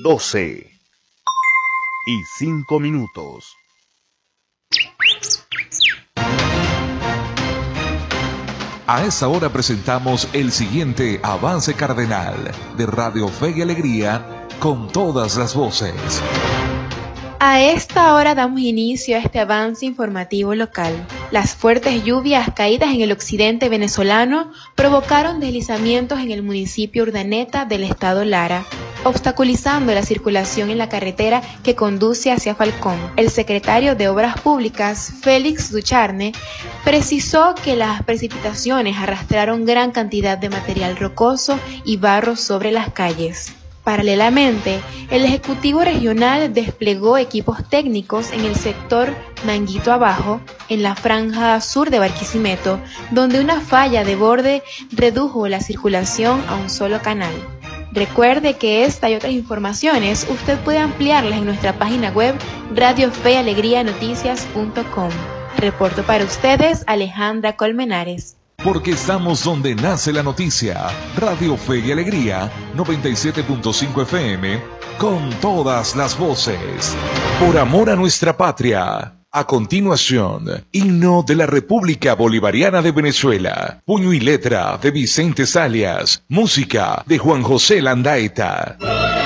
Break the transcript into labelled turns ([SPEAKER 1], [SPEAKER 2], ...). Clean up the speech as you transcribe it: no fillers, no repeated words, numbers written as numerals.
[SPEAKER 1] 12:05.
[SPEAKER 2] A esta hora presentamos el siguiente avance cardenal de Radio Fe y Alegría con todas las voces.
[SPEAKER 3] A esta hora damos inicio a este avance informativo local. Las fuertes lluvias caídas en el occidente venezolano provocaron deslizamientos en el municipio Urdaneta del estado Lara, obstaculizando la circulación en la carretera que conduce hacia Falcón. El secretario de Obras Públicas, Félix Ducharne, precisó que las precipitaciones arrastraron gran cantidad de material rocoso y barro sobre las calles. Paralelamente, el Ejecutivo Regional desplegó equipos técnicos en el sector Manguito Abajo, en la franja sur de Barquisimeto, donde una falla de borde redujo la circulación a un solo canal. Recuerde que esta y otras informaciones usted puede ampliarlas en nuestra página web radiofealegrianoticias.com. Reporto para ustedes Alejandra Colmenares.
[SPEAKER 2] Porque estamos donde nace la noticia. Radio Fe y Alegría, 97.5 FM, con todas las voces. Por amor a nuestra patria. A continuación, himno de la República Bolivariana de Venezuela. Puño y letra de Vicente Salias. Música de Juan José Landaeta.